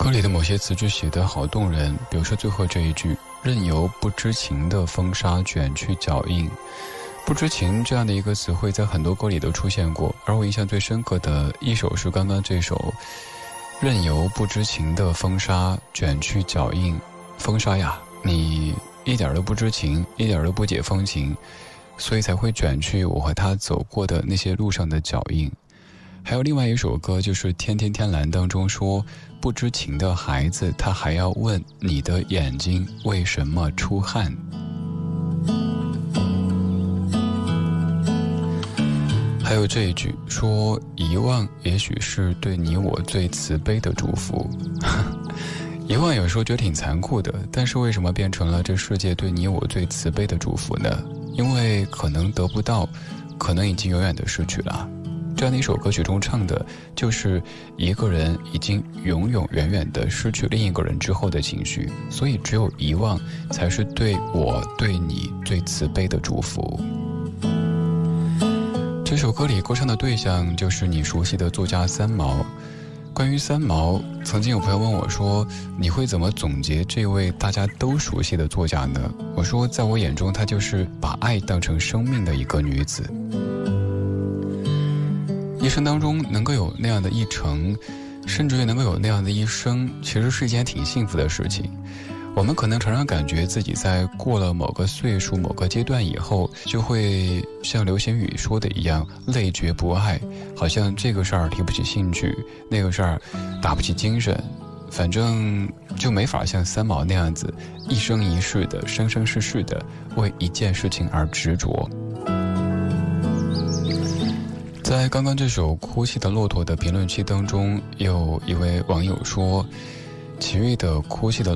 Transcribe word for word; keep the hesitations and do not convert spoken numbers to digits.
歌里的某些词句写得好动人，比如说最后这一句，任由不知情的风沙卷去脚印。不知情这样的一个词汇在很多歌里都出现过，而我印象最深刻的一首是刚刚这首，任由不知情的风沙卷去脚印。风沙呀，你一点都不知情，一点都不解风情，所以才会卷去我和他走过的那些路上的脚印。还有另外一首歌，就是《天天天蓝》当中说，不知情的孩子他还要问你的眼睛为什么出汗。还有这一句说，遗忘也许是对你我最慈悲的祝福。遗忘有时候觉得挺残酷的，但是为什么变成了这世界对你我最慈悲的祝福呢？因为可能得不到，可能已经永远的失去了。这样的一首歌曲中唱的就是一个人已经永永远远的失去另一个人之后的情绪，所以只有遗忘才是对我对你最慈悲的祝福。这首歌里歌唱的对象就是你熟悉的作家三毛。关于三毛，曾经有朋友问我说，你会怎么总结这位大家都熟悉的作家呢？我说，在我眼中她就是把爱当成生命的一个女子。一生当中能够有那样的一程，甚至于能够有那样的一生，其实是一件挺幸福的事情。我们可能常常感觉自己在过了某个岁数某个阶段以后，就会像流行语说的一样，累觉不爱，好像这个事儿提不起兴趣，那个事儿打不起精神，反正就没法像三毛那样子一生一世的生生世世的为一件事情而执着。在刚刚这首《哭泣的骆驼》的评论区当中，有一位网友说，齐豫的《哭泣的